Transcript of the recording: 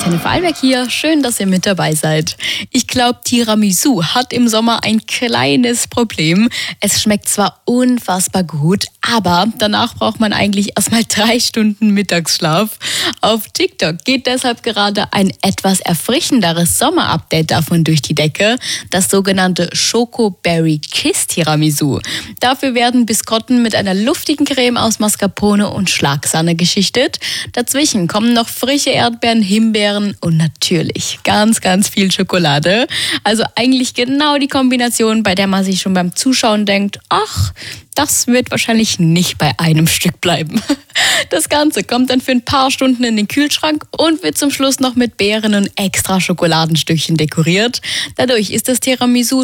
Antenne Vorarlberg hier. Schön, dass ihr mit dabei seid. Ich glaube, Tiramisu hat im Sommer ein kleines Problem. Es schmeckt zwar unfassbar gut, aber danach braucht man eigentlich erstmal 3 Stunden Mittagsschlaf. Auf TikTok geht deshalb gerade ein etwas erfrischenderes Sommer-Update davon durch die Decke. Das sogenannte Choco-Berry Kiss Tiramisu. Dafür werden Biskotten mit einer luftigen Creme aus Mascarpone und Schlagsahne geschichtet. Dazwischen kommen noch frische Erdbeeren, Himbeeren und natürlich ganz, ganz viel Schokolade. Also eigentlich genau die Kombination, bei der man sich schon beim Zuschauen denkt, ach, das wird wahrscheinlich nicht bei einem Stück bleiben. Das Ganze kommt dann für ein paar Stunden in den Kühlschrank und wird zum Schluss noch mit Beeren und extra Schokoladenstückchen dekoriert. Dadurch ist das Tiramisu